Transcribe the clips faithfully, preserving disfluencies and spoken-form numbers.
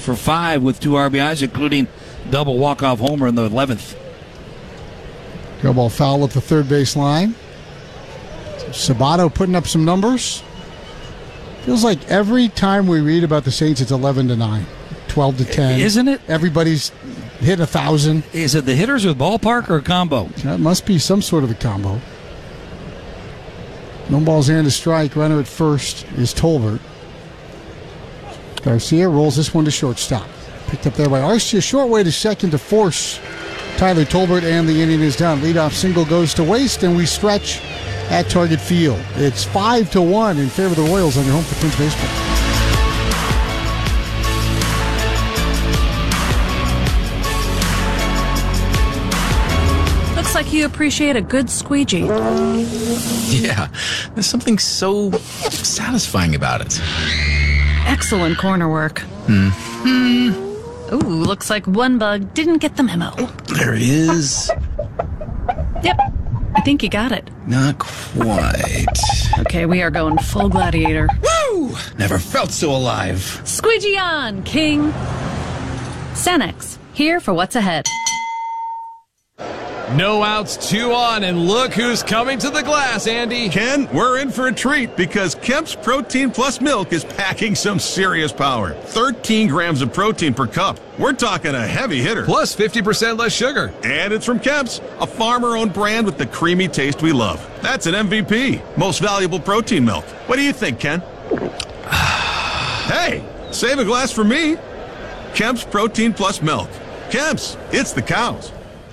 for five with two R B Is, including double walk-off homer in the eleventh. Go ball foul at the third base line. Sabato putting up some numbers. Feels like every time we read about the Saints, it's eleven to nine, twelve to ten. Isn't it? Everybody's hitting a thousand. Is it the hitters with ballpark or a combo? That must be some sort of a combo. No balls and a strike. Runner at first is Tolbert. Garcia rolls this one to shortstop. Picked up there by Arcia. Short way to second to force Tyler Tolbert, and the inning is done. Leadoff single goes to waste, and we stretch at Target Field. It's five to one in favor of the Royals on your home for Twins baseball. Looks like you appreciate a good squeegee. Yeah, there's something so satisfying about it. Excellent corner work. Hmm. Ooh, looks like one bug didn't get the memo. There he is. Yep, I think you got it. Not quite. Okay, we are going full gladiator. Woo! Never felt so alive. Squeegee on, King. Cenex, here for what's ahead. No outs, two on, and look who's coming to the glass, Andy. Ken, we're in for a treat because Kemp's Protein Plus Milk is packing some serious power. thirteen grams of protein per cup. We're talking a heavy hitter. Plus fifty percent less sugar. And it's from Kemp's, a farmer-owned brand with the creamy taste we love. That's an M V P, most valuable protein milk. What do you think, Ken? Hey, save a glass for me. Kemp's Protein Plus Milk. Kemp's, it's the cows.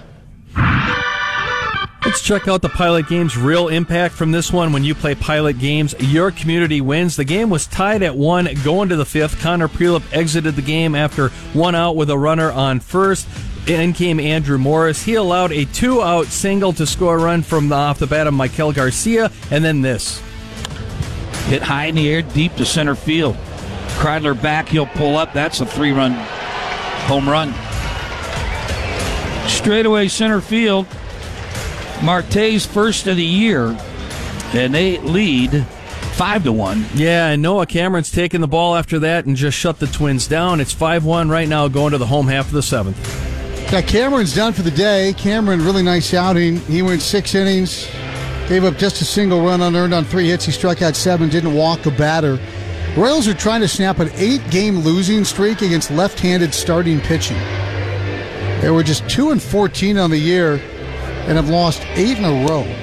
Let's check out the Pilot Games real impact from this one. When you play Pilot Games, your community wins. The game was tied at one going to the fifth. Connor Prelip exited the game after one out with a runner on first. In came Andrew Morris. He allowed a two-out single to score a run from the, off the bat of Michael Garcia, and then this. Hit high in the air, deep to center field. Kreidler back, he'll pull up. That's a three-run home run. Straightaway center field. Marte's first of the year, and they lead five to one. Yeah, and Noah Cameron's taking the ball after that and just shut the Twins down. It's five one right now, going to the home half of the seventh. Yeah, Cameron's done for the day. Cameron, really nice outing. He went six innings, gave up just a single run unearned on three hits. He struck out seven, didn't walk a batter. Royals are trying to snap an eight-game losing streak against left-handed starting pitching. They were just two and fourteen on the year and have lost eight in a row.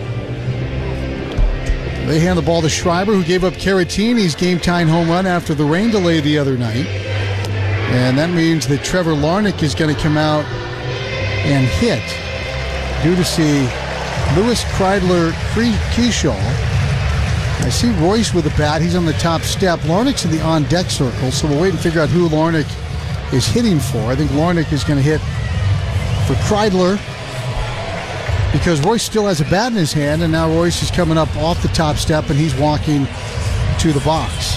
They hand the ball to Schreiber, who gave up Caratini's game-tying home run after the rain delay the other night. And that means that Trevor Larnach is going to come out and hit. Due to see Lewis Kreidler Keyshaw. I see Royce with the bat. He's on the top step. Larnach's in the on-deck circle, so we'll wait and figure out who Larnach is hitting for. I think Larnach is going to hit for Kreidler, because Royce still has a bat in his hand, and now Royce is coming up off the top step, and he's walking to the box.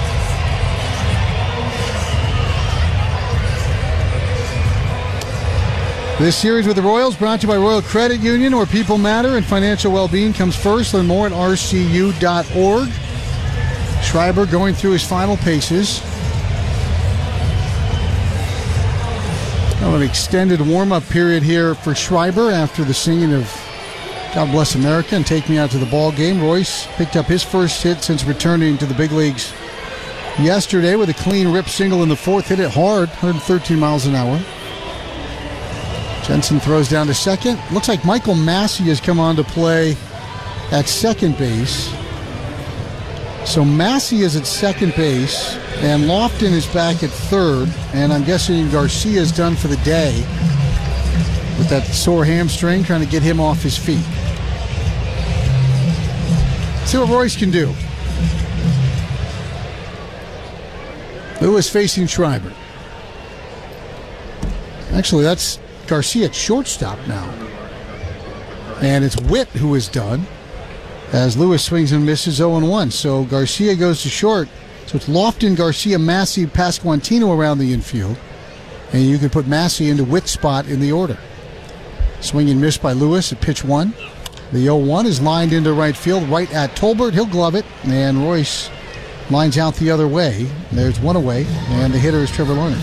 This series with the Royals brought to you by Royal Credit Union, where people matter and financial well-being comes first. Learn more at R C U dot org. Schreiber going through his final paces. An extended warm-up period here for Schreiber after the singing of God Bless America and Take Me Out to the Ball Game. Royce picked up his first hit since returning to the big leagues yesterday with a clean rip single in the fourth. Hit it hard, one hundred thirteen miles an hour. Jensen throws down to second. Looks like Michael Massey has come on to play at second base. So Massey is at second base, and Lofton is back at third, and I'm guessing Garcia is done for the day with that sore hamstring, trying to get him off his feet. See what Royce can do. Lewis facing Schreiber. Actually, that's Garcia at shortstop now. And it's Witt who is done, as Lewis swings and misses oh and one. So Garcia goes to short. So it's Lofton, Garcia, Massey, Pasquantino around the infield. And you can put Massey into Witt's spot in the order. Swing and miss by Lewis at pitch one. The oh one is lined into right field, right at Tolbert. He'll glove it, and Royce lines out the other way. There's one away, and the hitter is Trevor Larnach.